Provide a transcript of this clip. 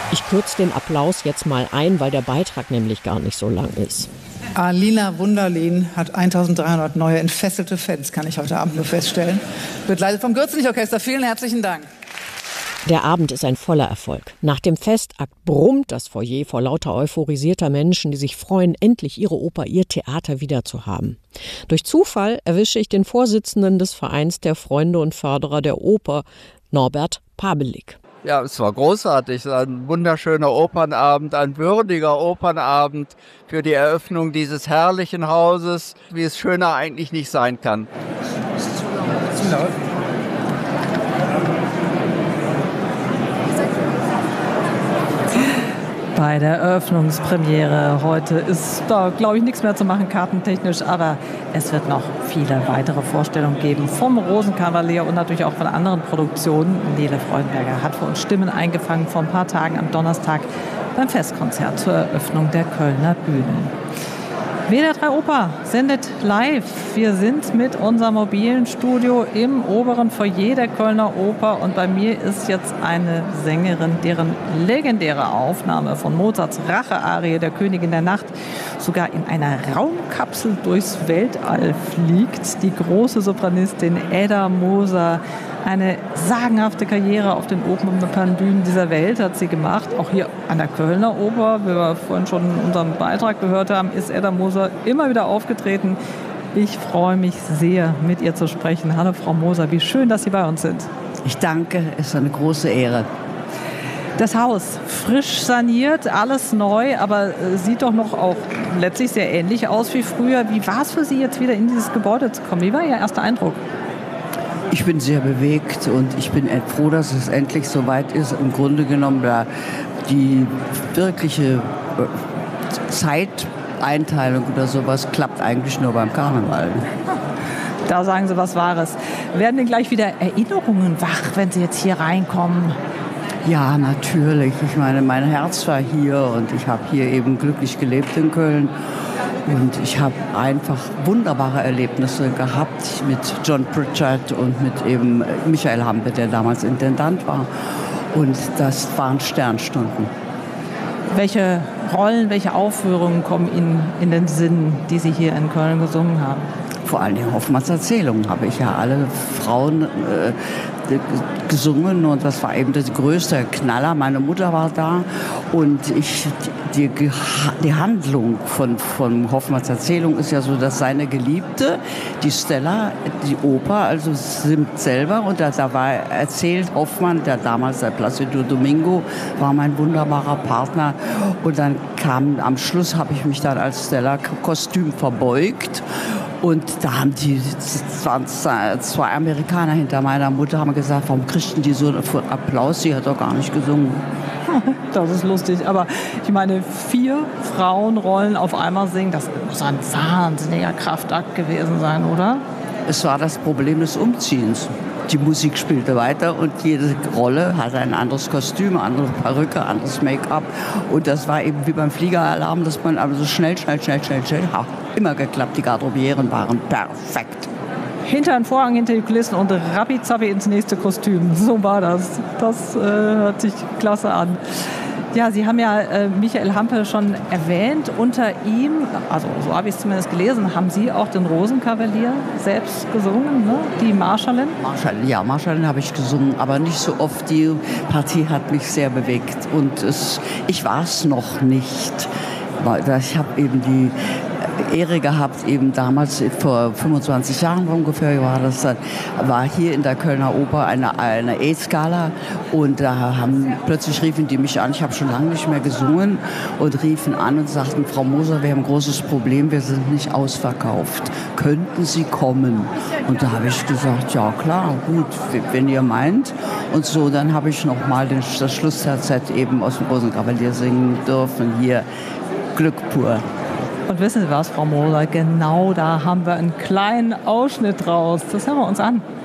Ich kürze den Applaus jetzt mal ein, weil der Beitrag nämlich gar nicht so lang ist. Alina Wunderlin hat 1300 neue entfesselte Fans, kann ich heute Abend nur feststellen. Begleitet vom Gürzenich-Orchester. Vielen herzlichen Dank. Der Abend ist ein voller Erfolg. Nach dem Festakt brummt das Foyer vor lauter euphorisierter Menschen, die sich freuen, endlich ihre Oper, ihr Theater wieder zu haben. Durch Zufall erwische ich den Vorsitzenden des Vereins der Freunde und Förderer der Oper, Norbert Pabelik. Ja, es war großartig. Ein wunderschöner Opernabend, ein würdiger Opernabend für die Eröffnung dieses herrlichen Hauses, wie es schöner eigentlich nicht sein kann. Zu laut. Bei der Eröffnungspremiere heute ist da, glaube ich, nichts mehr zu machen, kartentechnisch. Aber es wird noch viele weitere Vorstellungen geben vom Rosenkavalier und natürlich auch von anderen Produktionen. Nele Freudenberger hat für uns Stimmen eingefangen vor ein paar Tagen am Donnerstag beim Festkonzert zur Eröffnung der Kölner Bühnen. WDR 3 Oper sendet live. Wir sind mit unserem mobilen Studio im oberen Foyer der Kölner Oper und bei mir ist jetzt eine Sängerin, deren legendäre Aufnahme von Mozarts Rache-Arie der Königin der Nacht sogar in einer Raumkapsel durchs Weltall fliegt. Die große Sopranistin Edda Moser. Eine sagenhafte Karriere auf den Opernbühnen dieser Welt hat sie gemacht. Auch hier an der Kölner Oper, wie wir vorhin schon in unserem Beitrag gehört haben, ist Edda Moser immer wieder aufgetreten. Ich freue mich sehr, mit ihr zu sprechen. Hallo Frau Moser, wie schön, dass Sie bei uns sind. Ich danke, es ist eine große Ehre. Das Haus, frisch saniert, alles neu, aber sieht doch noch auch letztlich sehr ähnlich aus wie früher. Wie war es für Sie, jetzt wieder in dieses Gebäude zu kommen? Wie war Ihr erster Eindruck? Ich bin sehr bewegt und ich bin froh, dass es endlich soweit ist. Im Grunde genommen, da die wirkliche Zeiteinteilung oder sowas klappt eigentlich nur beim Karneval. Da sagen Sie was Wahres. Werden denn gleich wieder Erinnerungen wach, wenn Sie jetzt hier reinkommen? Ja, natürlich. Ich meine, mein Herz war hier und ich habe hier eben glücklich gelebt in Köln. Und ich habe einfach wunderbare Erlebnisse gehabt mit John Pritchard und mit eben Michael Hampe, der damals Intendant war. Und das waren Sternstunden. Welche Rollen, welche Aufführungen kommen Ihnen in den Sinn, die Sie hier in Köln gesungen haben? Vor allen Dingen Hoffmanns Erzählungen habe ich ja alle Frauen gesungen und das war eben der größte Knaller. Meine Mutter war da und die Handlung von Hoffmanns Erzählung ist ja so, dass seine Geliebte, die Stella, die Oper, also singt selber und da war erzählt Hoffmann, der damals der Placido Domingo war mein wunderbarer Partner und dann kam am Schluss, habe ich mich dann als Stella Kostüm verbeugt. Und da haben zwei Amerikaner hinter meiner Mutter haben gesagt, warum kriegten die so einen Applaus? Sie hat doch gar nicht gesungen. Das ist lustig, aber ich meine, 4 Frauenrollen auf einmal singen, das muss ein wahnsinniger Kraftakt gewesen sein, oder? Es war das Problem des Umziehens. Die Musik spielte weiter und jede Rolle hatte ein anderes Kostüm, eine andere Perücke, anderes Make-up. Und das war eben wie beim Fliegeralarm, dass man also schnell, immer geklappt. Die Garderobieren waren perfekt. Hinter den Vorhang, hinter die Kulissen und rappi-zappi ins nächste Kostüm. So war das. Das hört sich klasse an. Ja, Sie haben ja Michael Hampe schon erwähnt. Unter ihm, also so habe ich es zumindest gelesen, haben Sie auch den Rosenkavalier selbst gesungen, ne? Die Marschallin? Marschallin habe ich gesungen, aber nicht so oft. Die Partie hat mich sehr bewegt und ich war es noch nicht. Ich habe eben die Ehre gehabt, eben damals vor 25 Jahren ungefähr war hier in der Kölner Oper eine E-Skala und da plötzlich riefen die mich an, ich habe schon lange nicht mehr gesungen und riefen an und sagten, Frau Moser, wir haben ein großes Problem, wir sind nicht ausverkauft, könnten Sie kommen? Und da habe ich gesagt, ja klar, gut, wenn ihr meint. Und so, dann habe ich nochmal das Schlussterzett eben aus dem Rosenkavalier singen dürfen, hier Glück pur. Und wissen Sie was, Frau Moser, genau da haben wir einen kleinen Ausschnitt draus. Das hören wir uns an.